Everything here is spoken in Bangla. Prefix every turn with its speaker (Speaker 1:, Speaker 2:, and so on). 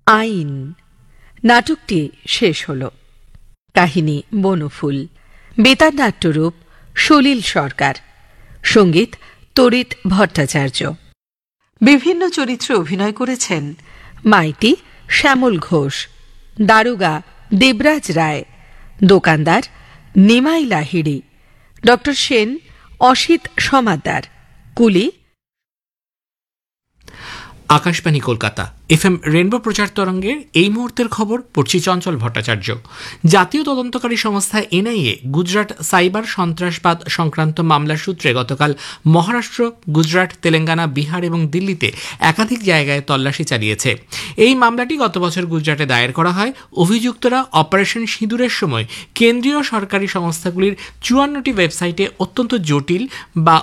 Speaker 1: আইন নাটকটি শেষ হল। কাহিনী বনফুল, বেতার নাট্যরূপ সলিল সরকার, সঙ্গীত তড়িৎ ভট্টাচার্য। বিভিন্ন চরিত্রে অভিনয় করেছেন মাইতি শ্যামল ঘোষ, দারোগা দেবরাজ রায়, দোকানদার নিমাই লাহিড়ী, ডক্টর সেন অসিত সমাদ্দার, কুলি।
Speaker 2: আকাশবাণী কলকাতা FM রেনবো প্রচার তরঙ্গের এই মুহূর্তের খবর পড়ছি চঞ্চল ভট্টাচার্য। জাতীয় তদন্তকারী সংস্থা NIA গুজরাট সাইবার সন্ত্রাসবাদ সংক্রান্ত মামলার সূত্রে গতকাল মহারাষ্ট্র, গুজরাট, তেলেঙ্গানা, বিহার এবং দিল্লিতে একাধিক জায়গায় তল্লাশি চালিয়েছে। এই মামলাটি গত বছর গুজরাটে দায়ের করা হয়। অভিযুক্তরা অপারেশন সিঁদুরের সময় কেন্দ্রীয় সরকারি সংস্থাগুলির 54টি ওয়েবসাইটে অত্যন্ত জটিল বা